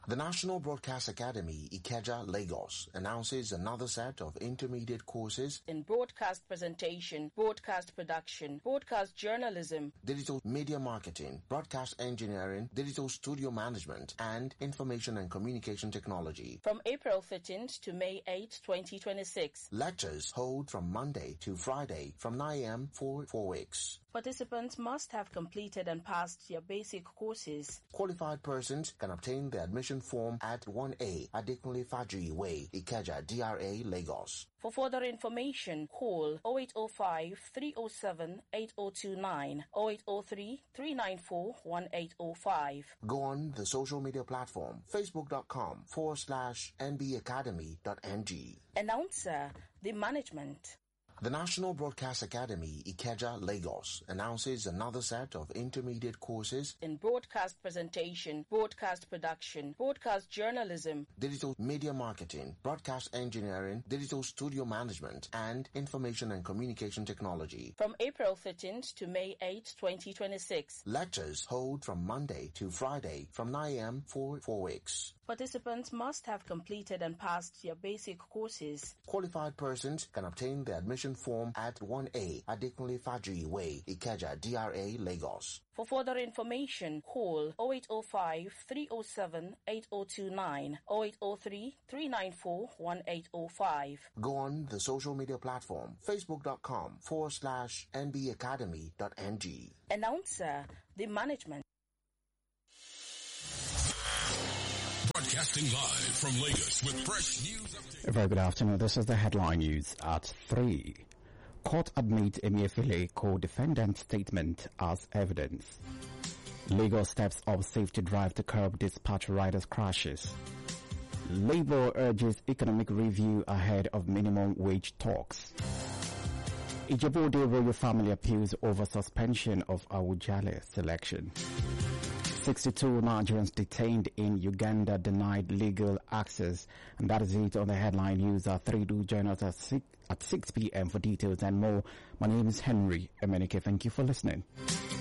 The National Broadcast Academy, Ikeja, Lagos, announces another set of intermediate courses in broadcast presentation, broadcast production, broadcast journalism, digital media marketing, broadcast engineering, digital studio management, and information and communication technology. From April 13th to May 8, 2026. Lectures hold from Monday to Friday from 9 a.m. for 4 weeks. Participants must have completed and passed their basic courses. Qualified persons can obtain the admission form at 1A Adekunle Fajuyi Way, Ikeja, DRA, Lagos. For further information, call 0805 307 8029, 0803 394 1805. Go on the social media platform facebook.com/nbacademy.ng. Announcer, the management. The National Broadcast Academy, Ikeja, Lagos, announces another set of intermediate courses in broadcast presentation, broadcast production, broadcast journalism, digital media marketing, broadcast engineering, digital studio management, and information and communication technology. From April 13th to May 8, 2026. Lectures hold from Monday to Friday from 9 a.m. for 4 weeks. Participants must have completed and passed their basic courses. Qualified persons can obtain the admission form at 1A Adekunle Fajuyi Way, Ikeja, DRA, Lagos. For further information, call 0805 307 8029, 0803 394 1805. Go on the social media platform facebook.com/nbacademy.ng. Announcer, the management. Broadcasting live from Lagos with fresh news updates. A very good afternoon. This is the headline news at 3. Court admits Emefiele co-defendant statement as evidence. Lagos steps up safety drive to curb dispatch riders crashes. Labour urges economic review ahead of minimum wage talks. Ijebu-Ode royal family appeals over suspension of Awujale selection. 62 Nigerians detained in Uganda denied legal access. And that is it on the headline news at 3. Do join us at 6 p.m. for details and more. My name is Henry Emenike. Thank you for listening.